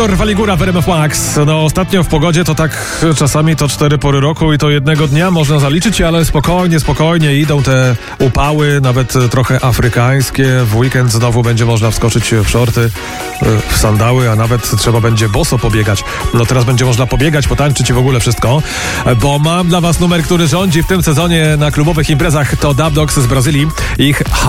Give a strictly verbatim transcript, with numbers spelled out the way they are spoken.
Rwali góra w R M F Max. No ostatnio w pogodzie to tak czasami to cztery pory roku i to jednego dnia można zaliczyć, ale spokojnie, spokojnie idą te upały, nawet trochę afrykańskie. W weekend znowu będzie można wskoczyć w shorty, w sandały, a nawet trzeba będzie boso pobiegać. No teraz będzie można pobiegać, potańczyć i w ogóle wszystko, bo mam dla was numer, który rządzi w tym sezonie na klubowych imprezach. To Dub Dogs z Brazylii. Ich